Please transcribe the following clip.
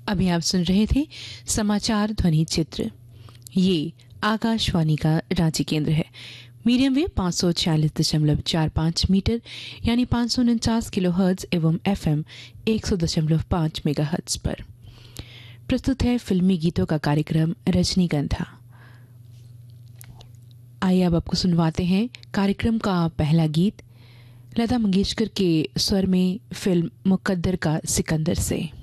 अभी आप सुन रहे थे समाचार ध्वनि चित्र। ये आकाशवाणी का रांची केंद्र है। मीडियम वेव 546.45 मीटर यानी 549 किलोहर्ट्ज एवं एफएम 100.5 मेगाहर्ट्ज पर प्रस्तुत है फिल्मी गीतों का कार्यक्रम रजनीगंधा। आइए अब आपको सुनवाते हैं कार्यक्रम का पहला गीत लता मंगेशकर के स्वर में फिल्म मुकद्दर का सिकंदर से।